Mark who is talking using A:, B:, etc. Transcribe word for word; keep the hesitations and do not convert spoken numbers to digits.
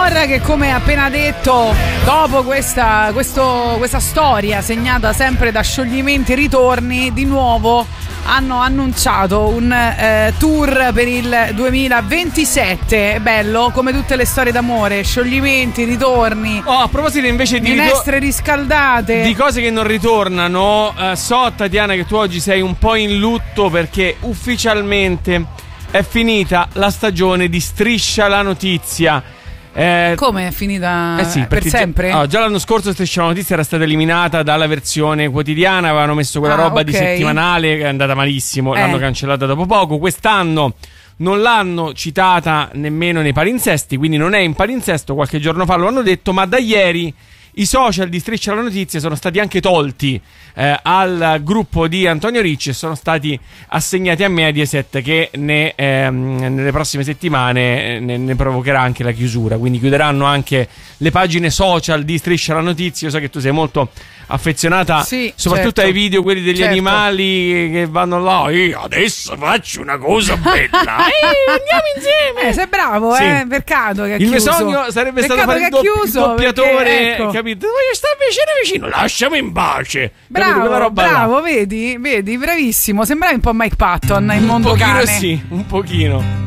A: Gomorra che, come appena detto, dopo questa, questo, questa storia segnata sempre da scioglimenti e ritorni, di nuovo hanno annunciato un eh, tour per il duemilaventisette. È bello, come tutte le storie d'amore, scioglimenti, ritorni.
B: Oh, a proposito invece di
A: minestre ritor- riscaldate,
B: di cose che non ritornano, uh, so, Tatiana, che tu oggi sei un po' in lutto perché ufficialmente è finita la stagione di Striscia la Notizia. Eh,
A: Come è finita?
B: eh sì,
A: per sempre?
B: Già, oh, già l'anno scorso Striscia la Notizia era stata eliminata dalla versione quotidiana, avevano messo quella
A: ah,
B: roba
A: okay.
B: di settimanale che è andata malissimo,
A: eh.
B: l'hanno cancellata dopo poco. Quest'anno non l'hanno citata nemmeno nei palinsesti, quindi non è in palinsesto, qualche giorno fa lo hanno detto, ma da ieri i social di Striscia la Notizia sono stati anche tolti eh, al gruppo di Antonio Ricci e sono stati assegnati a Mediaset, che ne, ehm, nelle prossime settimane ne, ne provocherà anche la chiusura, quindi chiuderanno anche le pagine social di Striscia la Notizia. Io so che tu sei molto affezionata,
A: sì,
B: soprattutto
A: certo.
B: ai video, quelli degli
A: certo.
B: animali che vanno là, io adesso faccio una cosa bella, eh, andiamo insieme.
A: Eh, sei bravo,
B: sì.
A: eh, peccato che ha
B: il
A: chiuso.
B: mio sogno sarebbe
A: peccato
B: stato fare il, do-
A: chiuso,
B: il doppiatore,
A: perché, ecco.
B: capito? Voglio stare vicino vicino, lasciami in pace.
A: Bravo,
B: capito? Roba
A: bravo,
B: là.
A: vedi, vedi, bravissimo. Sembravi un po' Mike Patton in mondo
B: un pochino
A: cane.
B: sì, un pochino.